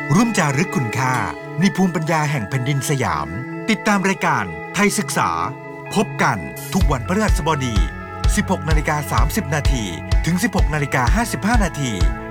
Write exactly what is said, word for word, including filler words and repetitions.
ร่วมจารึกคุณค่าในภูมิปัญญาแห่งแผ่นดินสยามติดตามรายการไทยศึกษาพบกันทุกวันพฤหัสบดี สิบหกนาฬิกาสามสิบนาที ถึง สิบหกนาฬิกาห้าสิบห้านาที